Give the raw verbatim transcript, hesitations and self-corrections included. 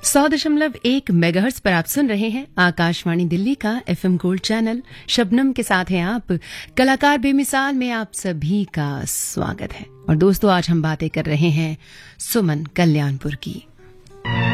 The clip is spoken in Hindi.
सौ दशमलव एक मेगाहर्ट्ज पर आप सुन रहे हैं आकाशवाणी दिल्ली का एफएम गोल्ड चैनल। शबनम के साथ हैं आप। कलाकार बेमिसाल में आप सभी का स्वागत है। और दोस्तों, आज हम बातें कर रहे हैं सुमन कल्याणपुर की।